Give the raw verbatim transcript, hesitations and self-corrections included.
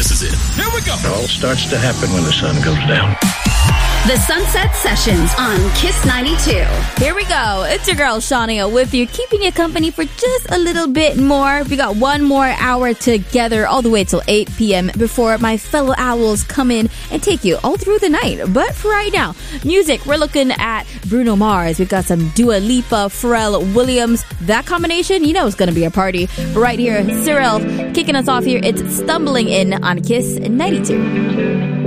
This is it. Here we go. It all starts to happen when the sun goes down. The Sunset Sessions on Kiss ninety-two. Here we go. It's your girl, Shania, with you, keeping you company for just a little bit more. We got one more hour together, all the way till eight p.m. before my fellow owls come in and take you all through the night. But for right now, music, we're looking at Bruno Mars. We've got some Dua Lipa, Pharrell Williams. That combination, you know it's going to be a party. But right here, Cyril kicking us off here. It's Stumbling In on Kiss ninety-two.